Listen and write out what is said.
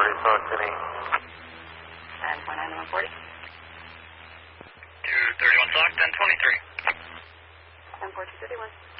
Park City. 10.9 140. 231 Sock, 1023. 104251.